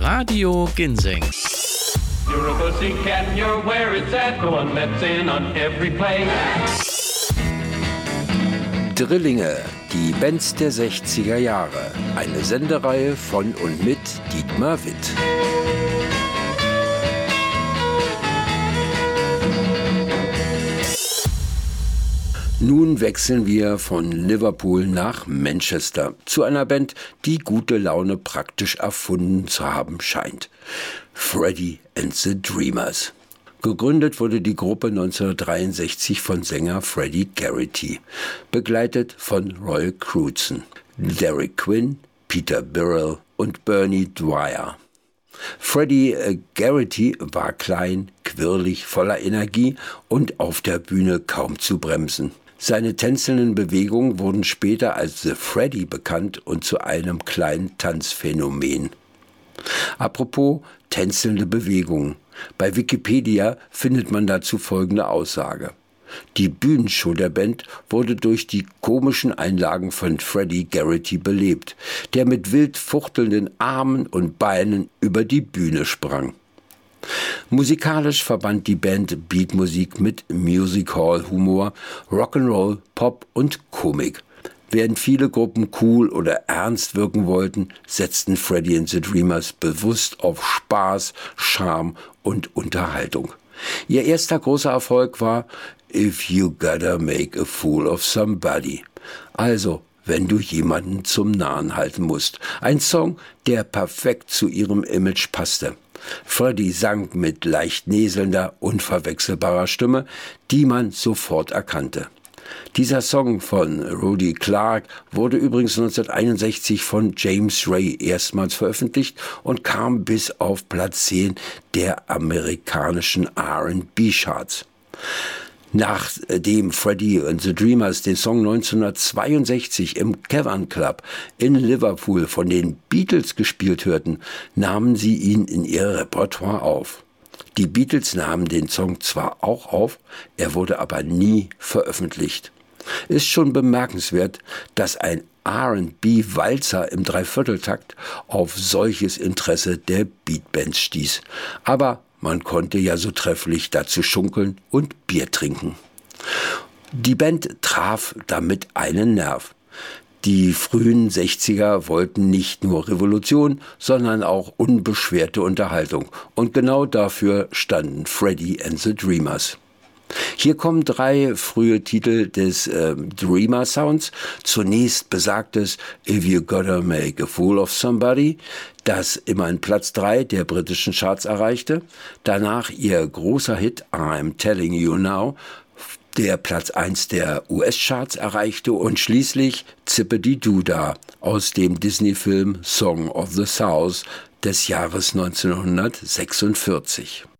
Radio Ginseng. You're a pussycat and you're where it's at. The one that's in on every play. Drillinge, die Bands der 60er Jahre. Eine Sendereihe von und mit Dietmar Witt. Nun wechseln wir von Liverpool nach Manchester zu einer Band, die gute Laune praktisch erfunden zu haben scheint. Freddie and the Dreamers. Gegründet wurde die Gruppe 1963 von Sänger Freddie Garrity, begleitet von Roy Crewdson, Derek Quinn, Peter Birrell und Bernie Dwyer. Freddie Garrity war klein, quirlig, voller Energie und auf der Bühne kaum zu bremsen. Seine tänzelnden Bewegungen wurden später als The Freddy bekannt und zu einem kleinen Tanzphänomen. Apropos tänzelnde Bewegungen. Bei Wikipedia findet man dazu folgende Aussage. Die Bühnenshow der Band wurde durch die komischen Einlagen von Freddie Garrity belebt, der mit wild fuchtelnden Armen und Beinen über die Bühne sprang. Musikalisch verband die Band Beatmusik mit Music-Hall-Humor, Rock'n'Roll, Pop und Komik. Während viele Gruppen cool oder ernst wirken wollten, setzten Freddie and the Dreamers bewusst auf Spaß, Charme und Unterhaltung. Ihr erster großer Erfolg war If You Gotta Make a Fool of Somebody. Also, wenn du jemanden zum Narren halten musst. Ein Song, der perfekt zu ihrem Image passte. Freddie sang mit leicht näselnder, unverwechselbarer Stimme, die man sofort erkannte. Dieser Song von Rudy Clark wurde übrigens 1961 von James Ray erstmals veröffentlicht und kam bis auf Platz 10 der amerikanischen R&B-Charts. Nachdem Freddie and the Dreamers den Song 1962 im Cavern Club in Liverpool von den Beatles gespielt hörten, nahmen sie ihn in ihr Repertoire auf. Die Beatles nahmen den Song zwar auch auf, er wurde aber nie veröffentlicht. Ist schon bemerkenswert, dass ein R&B-Walzer im Dreivierteltakt auf solches Interesse der Beatbands stieß. Aber man konnte ja so trefflich dazu schunkeln und Bier trinken. Die Band traf damit einen Nerv. Die frühen 60er wollten nicht nur Revolution, sondern auch unbeschwerte Unterhaltung. Und genau dafür standen Freddie and the Dreamers. Hier kommen 3 frühe Titel des Dreamer Sounds. Zunächst besagtes If You Gotta Make a Fool of Somebody, das immerhin Platz 3 der britischen Charts erreichte. Danach ihr großer Hit I'm Telling You Now, der Platz 1 der US-Charts erreichte, und schließlich Zippedi-Doo-Dah aus dem Disney-Film Song of the South des Jahres 1946.